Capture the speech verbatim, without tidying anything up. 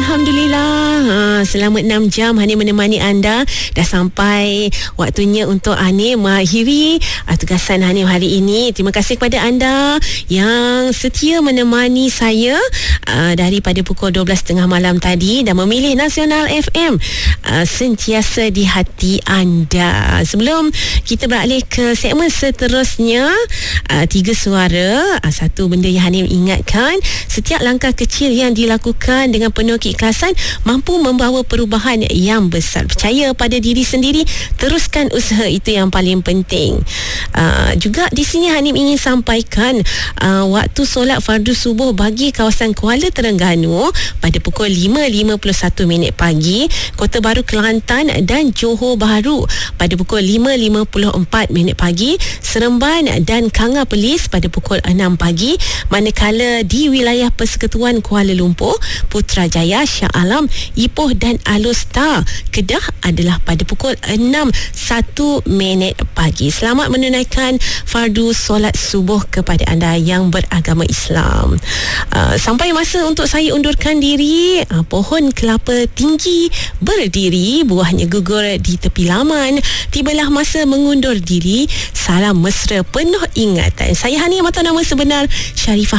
Alhamdulillah. Ha, selama enam jam Hani menemani anda. Dah sampai waktunya untuk Hani mengakhiri uh, tugasan Hani hari ini. Terima kasih kepada anda yang setia menemani saya uh, daripada pukul dua belas tiga puluh malam tadi dan memilih Nasional F M uh, sentiasa di hati anda. Sebelum kita beralih ke segmen seterusnya, uh, tiga suara, uh, satu benda yang Hani ingatkan, setiap langkah kecil yang dilakukan dengan penuh keikhlasan mampu membawa perubahan yang besar. Percaya pada diri sendiri, teruskan usaha, itu yang paling penting. Uh, juga di sini Hanim ingin sampaikan uh, waktu solat fardu subuh bagi kawasan Kuala Terengganu pada pukul lima lima puluh satu minit pagi, Kota Baru Kelantan dan Johor Bahru pada pukul lima lima puluh empat minit pagi, Seremban dan Kanga Perlis pada pukul enam pagi, manakala di wilayah Persekutuan Kuala Lumpur, Putrajaya, Shah Alam, Ipoh dan Alor-Star Kedah adalah pada pukul enam satu minit pagi. Selamat menunaikan fardu solat subuh kepada anda yang beragama Islam. Uh, sampai masa untuk saya undurkan diri. Uh, pohon kelapa tinggi berdiri, buahnya gugur di tepi laman. Tibalah masa mengundur diri. Salam mesra penuh ingatan. Saya Hani, mata nama sebenar Sharifah